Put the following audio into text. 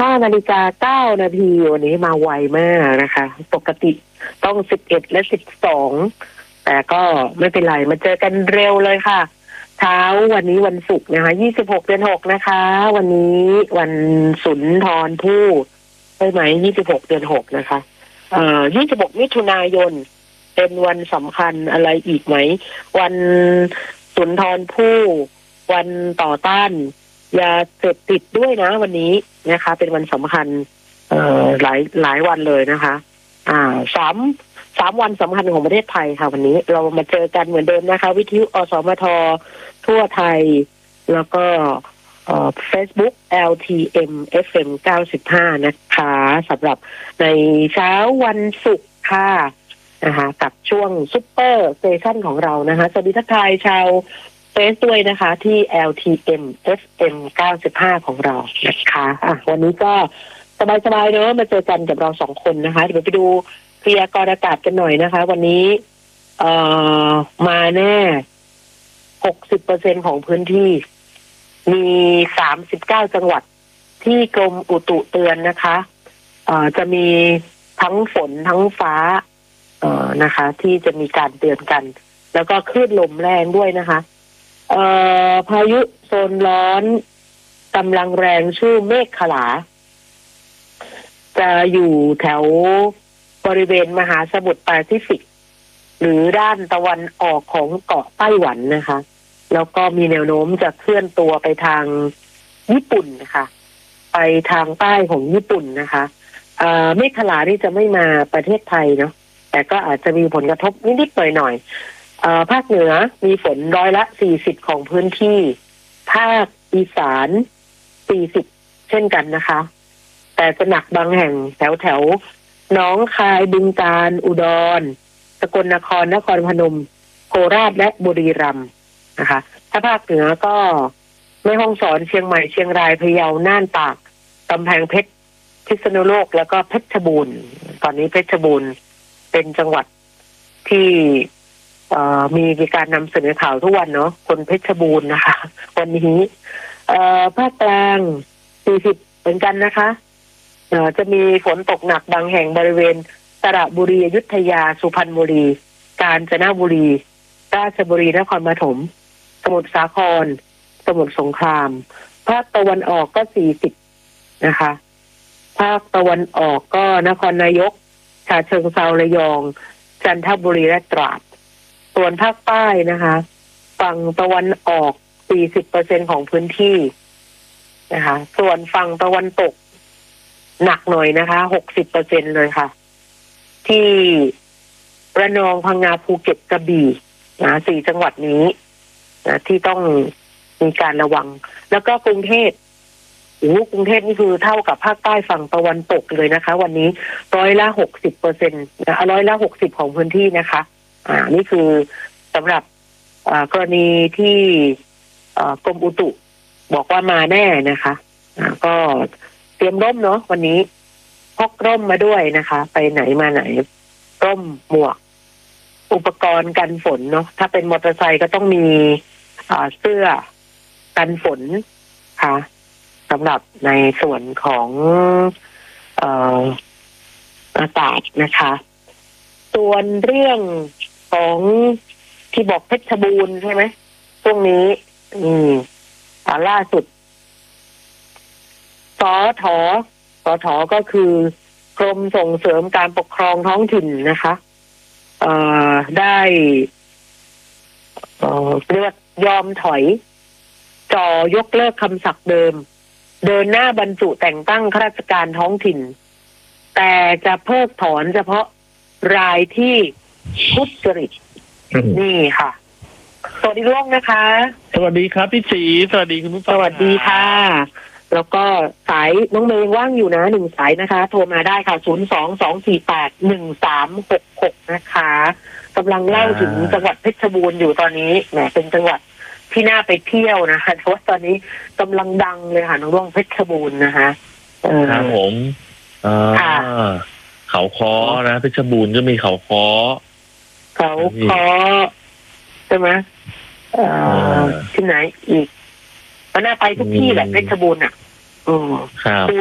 5:09 นาทีวันนี้มาไวมากนะคะปกติต้อง11และ12แต่ก็ไม่เป็นไรมาเจอกันเร็วเลยค่ะเช้าวันนี้วันศุกร์นะคะ26 เดือน 6นะคะวันนี้วันสุนทรภู่ใช่ไหม26 เดือน 6นะคะ26 มิถุนายนเป็นวันสำคัญอะไรอีกไหมวันสุนทรภู่วันต่อต้านยาเสพติดด้วยนะวันนี้นะคะเป็นวันสำคัญหลายวันเลยนะคะสามวันสำคัญของประเทศไทยค่ะวันนี้เรามาเจอกันเหมือนเดิมนะคะวิทยุอสมททั่วไทยแล้วก็Facebook LTM FM 95นะคะสำหรับในเช้าวันศุกร์ค่ะนะคะกับช่วงซุปเปอร์สเตชันของเรานะคะสวัสดีทักทายชาวเฟซด้วยนะคะที่ LTM FM 95ของเรานะคะวันนี้ก็สบายๆเนอะมาเจอกันกับเราสองคนนะคะเดี๋ยวไปดูพยากรณ์อากาศกันหน่อยนะคะวันนี้มาแน่ 60% ของพื้นที่มี39จังหวัดที่กรมอุตุเตือนนะคะจะมีทั้งฝนทั้งฟ้านะคะที่จะมีการเตือนกันแล้วก็คลื่นลมแรงด้วยนะคะพายุโซนร้อนกำลังแรงชื่อเมฆขลาจะอยู่แถวบริเวณมหาสมุทรแปซิฟิกหรือด้านตะวันออกของเกาะไต้หวันนะคะแล้วก็มีแนวโน้มจะเคลื่อนตัวไปทางญี่ปุ่นนะคะไปทางใต้ของญี่ปุ่นนะคะเมฆขลานี่จะไม่มาประเทศไทยเนาะแต่ก็อาจจะมีผลกระทบนิดๆหน่อยๆภาคเหนือมีฝน40%ของพื้นที่ภาคอีสาน40%เช่นกันนะคะแต่จะหนักบางแห่งแถวหนองคายบึงกาฬอุดรสกลนครนครพนมโคราชและบุรีรัมย์นะคะถ้าภาคเหนือก็แม่ฮ่องสอนเชียงใหม่เชียงรายพะเยาน่านตากกำแพงเพชรพิษณุโลกแล้วก็เพชรบูรณ์ตอนนี้เพชรบูรณ์เป็นจังหวัดที่มีการนำเสนอข่าวทุกวันเนาะคนเพชรบูรณ์นะคะวันนี้ภาคกลาง40เหมือนกันนะคะจะมีฝนตกหนักบางแห่งบริเวณสระบุรีอยุธยาสุพรรณบุรีกาญจนบุรีราชบุรีนครปฐมสมุทรสาครสมุทรสงครามภาคตะวันออกก็40นะคะภาคตะวันออกก็นครนายกฉะเชิงเทราระยองจันทบุรีและตราดส่วนภาคใต้นะคะฝั่งตะวันออก40%ของพื้นที่นะคะส่วนฝั่งตะวันตกหนักหน่อยนะคะ60%เลยค่ะที่ระนองพังงาภูเก็ตกระบี่นะ4จังหวัดนี้นะที่ต้องมีการระวังแล้วก็กรุงเทพกรุงเทพนี่คือเท่ากับภาคใต้ฝั่งตะวันตกเลยนะคะวันนี้60%นะ60%ของพื้นที่นะคะนี่คือสำหรับกรณีที่กรมอุตุบอกว่ามาแน่นะคะก็เตรียมร่มเนาะวันนี้พกร่มมาด้วยนะคะไปไหนมาไหนร่มหมวกอุปกรณ์กันฝนเนาะถ้าเป็นมอเตอร์ไซค์ก็ต้องมีเสื้อกันฝนค่ะสำหรับในส่วนของอากาศนะคะส่วนเรื่องของที่บอกเพชรบูรณ์ใช่ไหมช่วงนี้ล่าสุดสทก็คือกรมส่งเสริมการปกครองท้องถิ่นนะคะได้เรียกยอมถอยยกเลิกคำสั่งเดิมเดินหน้าบรรจุแต่งตั้งข้าราชการท้องถิ่นแต่จะเพิกถอนเฉพาะรายที่ทุจริตนี่ค่ะสวัสดีล่วงนะคะสวัสดีครับพี่ศรีสวัสดีคุณผู้ฟังสวัสดีค่ะแล้วก็สายน้องเมย์ว่างอยู่นะ1สายนะคะโทรมาได้ค่ะ022481366นะคะกำลังเล่าถึงจังหวัดเพชรบูรณ์อยู่ตอนนี้แหมเป็นจังหวัดที่น่าไปเที่ยวนะคะเพราะว่าตอนนี้กำลังดังเลยค่ะน้องร่วงเพชรบูรณ์นะคะครับผมเขาค้อนะเพชรบูรณ์ก็มีเขาค้อใช่ไหมที่ไหนอีกก็น่าไปทุกที่แหละเพชรบูรณ์อ่ะ